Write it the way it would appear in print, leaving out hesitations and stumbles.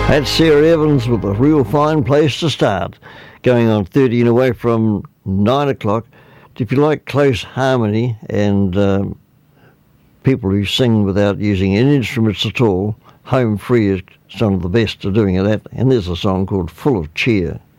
That's Sarah Evans with a real fine place to start. Going on 13 away from 9 o'clock. If you like close harmony and people who sing without using any instruments at all, Home Free is some of the best at doing that. And there's a song called Full of Cheer.